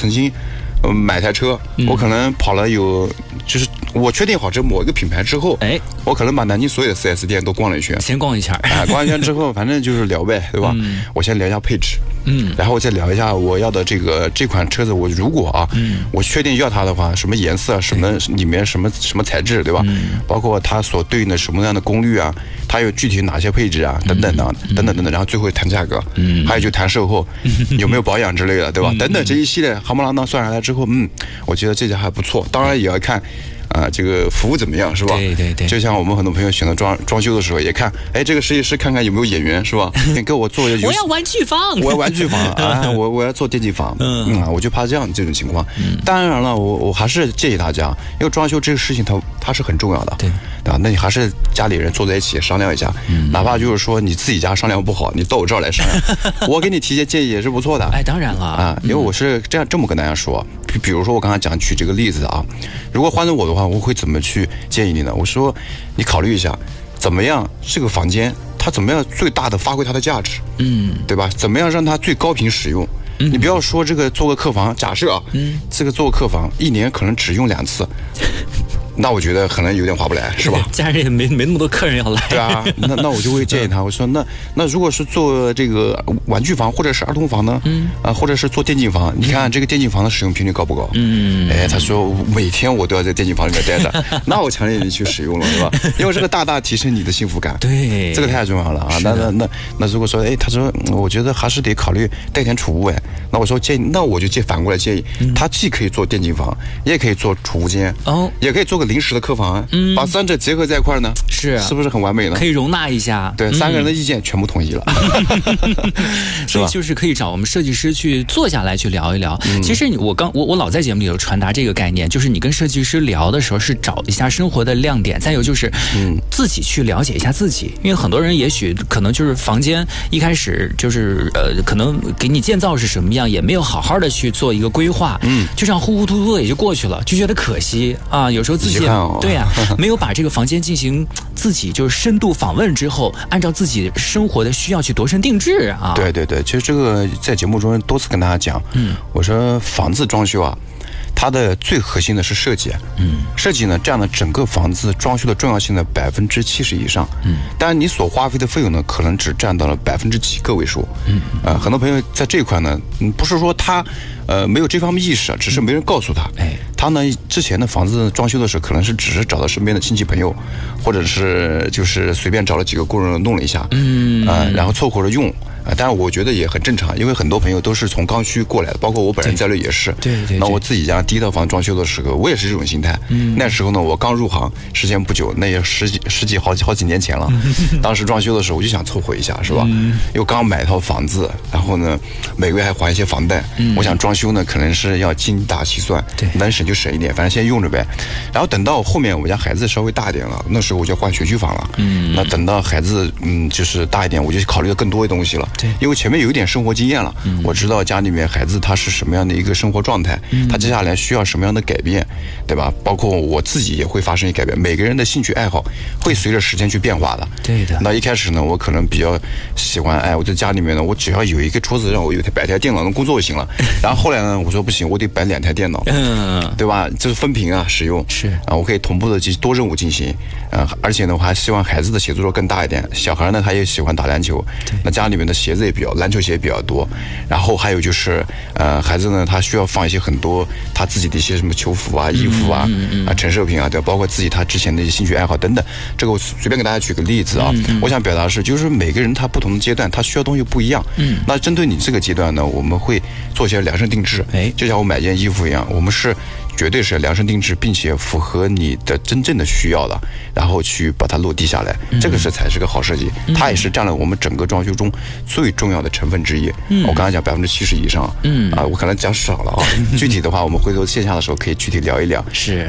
曾经买台车，我可能跑了有，就是我确定好这某一个品牌之后，我可能把南京所有的 4S 店都逛了一圈， 先逛一下， 逛一圈之后，反正就是聊呗，对吧？我先聊一下配置，然后我再聊一下我要的这款车子，我如果我确定要它的话，什么颜色，什么里面什么材质，对吧？包括它所对应的什么样的功率啊，它有具体哪些配置啊，等等的，等等，然后最后谈价格，还有就谈售后，有没有保养之类的，对吧？等等这一系列夯不啷当算下来之后，我觉得这家还不错，当然也要看。这个服务怎么样是吧？ 对， 就像我们很多朋友选择装修的时候，也看，这个设计师看看有没有眼缘是吧？给我做我要玩具房， 我要玩具房啊，我要做电竞房，我就怕这种情况。当然了，我还是建议大家，因为装修这个事情它是很重要的，对吧？那你还是家里人坐在一起商量一下，哪怕就是说你自己家商量不好，你到我这儿来商量，我给你提些建议也是不错的。 当然了因为我是这么跟大家说，比如说我刚才举这个例子啊，如果换成我的话，我会怎么去建议你呢？我说你考虑一下，怎么样这个房间它怎么样最大的发挥它的价值，对吧？怎么样让它最高频使用？你不要说这个做个客房，假设这个做个客房1年可能只用2次。那我觉得可能有点划不来，是吧？ 家人也没那么多客人要来。 对啊，那我就会建议他，我说那如果是做这个玩具房或者是儿童房呢，或者是做电竞房，你看这个电竞房的使用频率高不高？他说每天我都要在电竞房里面待着，那我强烈你去使用了，是吧？因为这个大大提升你的幸福感。 对， 这个太重要了啊！那如果说他说我觉得还是得考虑带点储物那我说建议，那我就反过来建议，他既可以做电竞房，也可以做储物间，也可以做个临时的客房，把3者结合在一块呢，是不是很完美呢？ 可以容纳一下， 对，3个人的意见全部统一了， 所以就是可以找我们设计师去坐下来去聊一聊。其实我老在节目里头传达这个概念，就是你跟设计师聊的时候是找一下生活的亮点，再有就是自己去了解一下自己，因为很多人也许可能就是房间一开始就是可能给你建造是什么样，也没有好好的去做一个规划，就这样糊糊涂涂的也就过去了，就觉得可惜啊。有时候自己对呀，没有把这个房间进行自己就是深度访问之后，按照自己生活的需要去度身定制啊。 对，其实这个在节目中多次跟大家讲，我说房子装修啊，它的最核心的是设计，设计呢占了整个房子装修的重要性的70%以上，当然你所花费的费用呢，可能只占到了几个位数，很多朋友在这一块呢，不是说他没有这方面意识啊，只是没人告诉他，他呢之前的房子装修的时候，可能是只是找到身边的亲戚朋友，或者是就是随便找了几个工人弄了一下，然后凑合着用。当然我觉得也很正常，因为很多朋友都是从刚需过来的，包括我本人在内也是。对。那我自己家第一套房装修的时候，我也是这种心态。那时候呢，我刚入行，时间不久，那也十几好几年前了。当时装修的时候，我就想凑合一下，是吧？又刚买一套房子，然后呢，每个月还还一些房贷。我想装修呢，可能是要精打细算，能省就省一点，反正先用着呗。然后等到后面我家孩子稍微大一点了，那时候我就换学区房了。那等到孩子就是大一点，我就考虑的更多的东西了。因为前面有一点生活经验了，我知道家里面孩子他是什么样的一个生活状态，他接下来需要什么样的改变，对吧？包括我自己也会发生一改变，每个人的兴趣爱好会随着时间去变化的。对的。那一开始呢，我可能比较喜欢，我在家里面呢，我只要有一个桌子，让我摆台电脑能工作就行了。然后后来呢，我说不行，我得摆2台电脑，对吧？这是分屏啊，使用是啊，我可以同步的多任务进行，而且呢，我还希望孩子的写作更大一点。小孩呢，他也喜欢打篮球，那家里面的鞋子也篮球鞋也比较多，然后还有就是孩子呢，他需要放一些很多他自己的一些什么球服啊、衣服啊、陈设品啊，对，包括自己他之前的一些兴趣爱好等等。这个我随便给大家举个例子啊，我想表达的是，就是每个人他不同的阶段，他需要东西不一样。那针对你这个阶段呢，我们会做一些量身定制。就像我买件衣服一样，我们是绝对是量身定制，并且符合你的真正的需要的，然后去把它落地下来，这个才是个好设计。它也是占了我们整个装修中最重要的成分之一。我刚才讲70%以上，我可能讲少了啊。具体的话，我们回头线下的时候可以具体聊一聊。是。